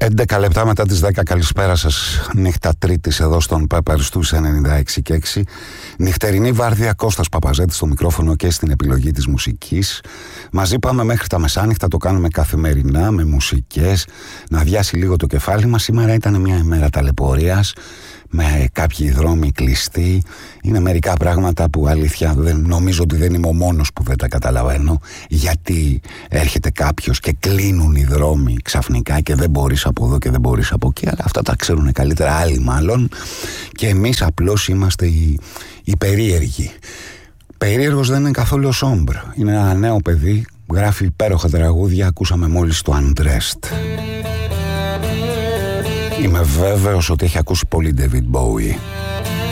11 λεπτά μετά τις 10, καλησπέρα σας. Νύχτα Τρίτης εδώ στον Pepper Studios 96 και 6. Νυχτερινή βάρδια, Κώστας Παπαζέτης στο μικρόφωνο και στην επιλογή της μουσικής. Μαζί πάμε μέχρι τα μεσάνυχτα, το κάνουμε καθημερινά με μουσικές, να διάσει λίγο το κεφάλι μας. Σήμερα ήταν μια ημέρα ταλαιπωρίας, με κάποιοι δρόμοι κλειστοί. Είναι μερικά πράγματα που αλήθεια νομίζω ότι δεν είμαι ο μόνος που δεν τα καταλαβαίνω. Γιατί έρχεται κάποιος και κλείνουν οι δρόμοι ξαφνικά και δεν μπορείς από εδώ και δεν μπορείς από εκεί. Αλλά αυτά τα ξέρουν καλύτερα άλλοι μάλλον. Και εμείς απλώς είμαστε οι περίεργοι. Περίεργος δεν είναι καθόλου ο Σόμπρ. Είναι ένα νέο παιδί, γράφει υπέροχα τραγούδια. Ακούσαμε μόλις το Undressed. Είμαι βέβαιος ότι έχει ακούσει πολύ David Bowie.